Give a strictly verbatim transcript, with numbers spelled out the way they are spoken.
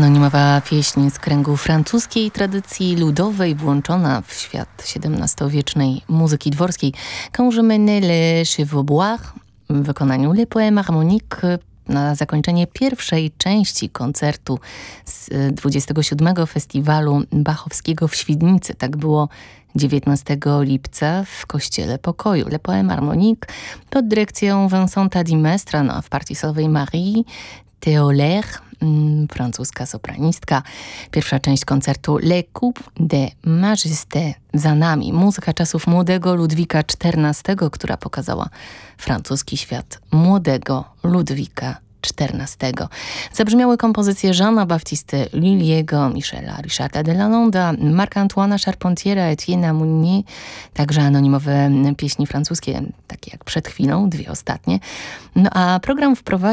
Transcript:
Anonimowa pieśń z kręgu francuskiej tradycji ludowej, włączona w świat siedemnastowiecznej muzyki dworskiej. Quand je menais les chevaux boire w wykonaniu Le Poème Harmonique na zakończenie pierwszej części koncertu z dwudziestego siódmego Festiwalu Bachowskiego w Świdnicy. Tak było dziewiętnastego lipca w Kościele Pokoju. Le Poème Harmonique pod dyrekcją Vincenta Di Mestra, no, a w partii solowej Marie Théolaire, francuska sopranistka. Pierwsza część koncertu Le Coup de Majesté za nami. Muzyka czasów młodego Ludwika czternastego, która pokazała francuski świat młodego Ludwika czternastego. Zabrzmiały kompozycje Jeana Baptiste Lully'ego, Michela Richarda de Lalonda, Marc-Antoine'a Charpentiera, Etienne'a Mounier, także anonimowe pieśni francuskie, takie jak przed chwilą, dwie ostatnie. No a program wprowadzi